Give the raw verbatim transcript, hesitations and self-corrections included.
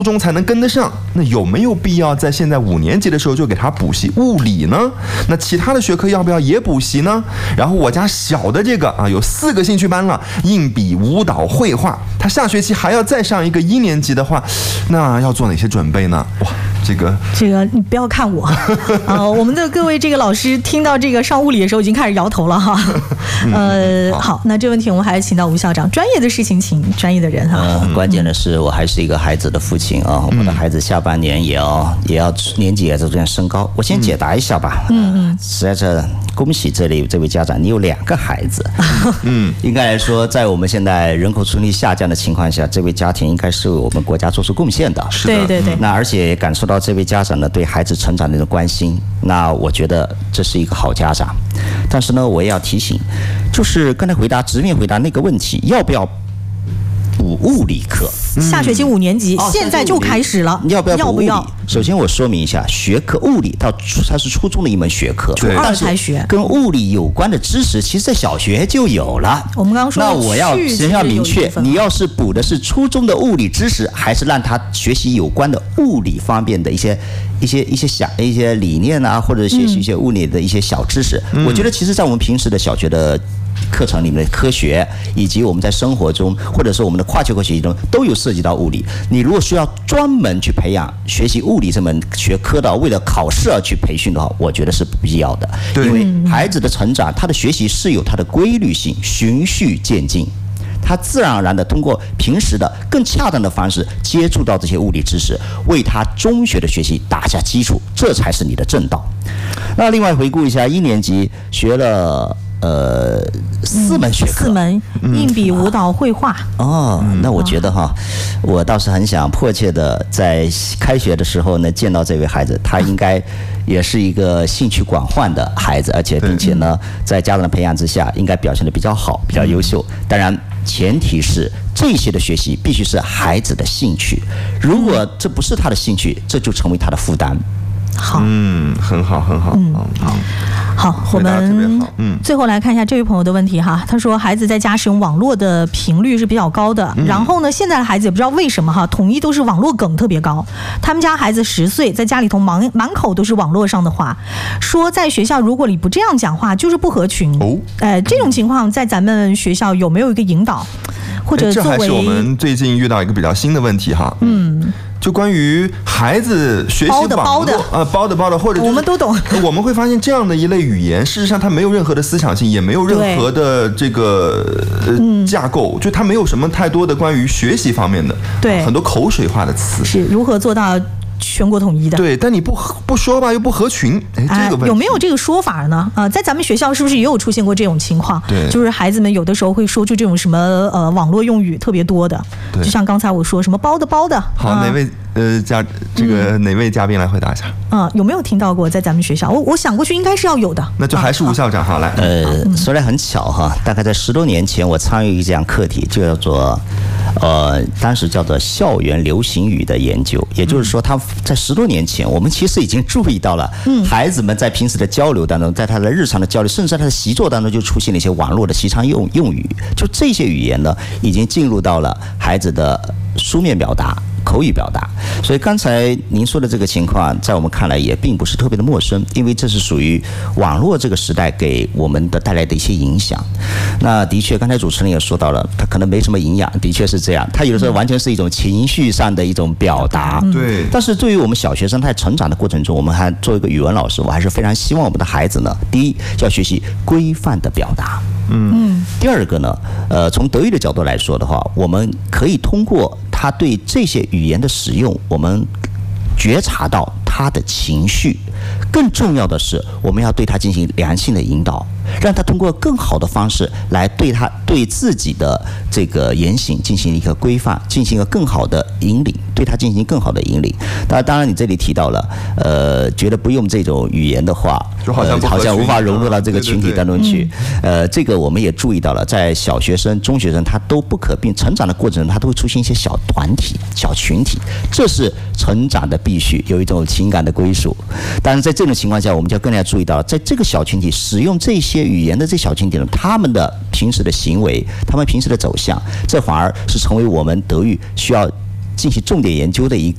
中才能跟得上，那有没有必要在现在五年级的时候就给他补习物理呢？那其他的学科要不要也补习呢？然后我家小的这个啊，有四个兴趣班了，硬笔、舞蹈、绘画，他下学期还要再上一个一年级的话，那要做哪些准备呢？哇，这个这个你不要看我啊、呃，我们的各位这个老师听到这个上物理的时候已经开始摇头了哈。呃，好，那这问题我们还是请到吴校长，专业的事情请专业的人哈。 呃，关键的是我还是一个孩子的父亲啊，我的孩子下半年也要也要年纪也在逐渐升高。我先解答一下吧。嗯嗯，实在是恭喜这里这位家长，你有两个孩子。嗯，应该来说，在我们现在人口出生率下降的情况下，这位家庭应该是为我们国家做出贡献的。 是的， 对对对。 那而且也感受到这位家长呢对孩子成长的那种关心，那我觉得这是一个好家长。但是呢，我也要提醒，就是刚才回答直面回答那个问题，要不要补物理课？ 下学期五年级、 哦、 现在就开始了， 要不要补物理？ 要不要？ 首先我说明一下，学科物理到它是初中的一门学科， 初二才学， 跟物理有关的知识，其实在小学就有了。 我们刚刚说， 那我要先要明确，你要是补的是初中的物理知识，还是让他学习有关的物理方面的一些一些一些想一些理念啊，或者学习一些物理的一些小知识？嗯、我觉得其实，在我们平时的小学的课程里面的科学，以及我们在生活中，或者说我们的跨学科学习中，都有涉及到物理。你如果需要专门去培养学习物理这门学科的，为了考试而去培训的话，我觉得是不必要的。因为孩子的成长，他的学习是有他的规律性，循序渐进。他自然而然的通过平时的更恰当的方式接触到这些物理知识，为他中学的学习打下基础，这才是你的正道。那另外回顾一下，一年级学了呃四门学科， 四门硬笔、舞蹈、绘画。 哦，那我觉得哈，我倒是很想迫切的在开学的时候呢见到这位孩子，他应该也是一个兴趣广泛的孩子，而且并且呢，在家长的培养之下，应该表现得比较好，比较优秀。当然，前提是这些的学习必须是孩子的兴趣，如果这不是他的兴趣，这就成为他的负担。 好， 嗯，很好，很好，嗯，好。 好，我们嗯，最后来看一下这位朋友的问题哈。他说，孩子在家使用网络的频率是比较高的，嗯、然后呢，现在的孩子也不知道为什么哈，统一都是网络梗特别高。他们家孩子十岁，在家里头满满口都是网络上的话，说在学校如果你不这样讲话，就是不合群。哦，呃，这种情况在咱们学校有没有一个引导，或者作为？ 这还是我们最近遇到一个比较新的问题哈。嗯。就关于孩子学习网络， 包的呃，包的包的，或者、就是、 我们都懂。 我们会发现这样的一类语言，事实上它没有任何的思想性，也没有任何的这个呃、嗯、架构，就它没有什么太多的关于学习方面的， 对， 很多口水化的词。 是如何做到全国统一的？ 对，但你不不说吧，又不合群，哎，这个问题、 呃、有没有这个说法呢？啊、呃，在咱们学校是不是也有出现过这种情况？ 对， 就是孩子们有的时候会说出这种什么呃网络用语特别多的，就像刚才我说什么包的包的。 好，呃、哪位？呃，嘉这个哪位嘉宾来回答一下？ 嗯，有没有听到过在咱们学校？我我想过去应该是要有的。 那就还是吴校长好来。 呃，说来很巧哈，大概在十多年前，我参与一项课题，就叫做呃，当时叫做校园流行语的研究。也就是说，他在十多年前，我们其实已经注意到了，孩子们在平时的交流当中，在他的日常的交流，甚至在他的习作当中，就出现了一些网络的习常用用语。就这些语言呢，已经进入到了孩子的书面表达、口语表达。所以刚才您说的这个情况，在我们看来也并不是特别的陌生，因为这是属于网络这个时代给我们的带来的一些影响。那的确，刚才主持人也说到了，它可能没什么营养，的确是这样。它有的时候完全是一种情绪上的一种表达。 对。 但是对于我们小学生他在成长的过程中，我们还作为一个语文老师，我还是非常希望我们的孩子呢，第一要学习规范的表达。嗯。第二个呢，呃，从德育的角度来说的话，我们可以通过他对这些语言的使用，我们觉察到他的情绪。更重要的是，我们要对他进行良性的引导，让他通过更好的方式来对他对自己的这个言行进行一个规范，进行一个更好的引领，对他进行更好的引领。当当然，你这里提到了，呃，觉得不用这种语言的话， 就好像呃、好像无法融入到这个群体当中去。呃，这个我们也注意到了，在小学生、中学生，他都不可避成长的过程中，他都会出现一些小团体、小群体，这是成长的必须，有一种情感的归属。但是在这种情况下，我们就更加注意到，在这个小群体使用这些语言的这小群体呢，他们的平时的行为，他们平时的走向，这反而是成为我们德育需要进行重点研究的一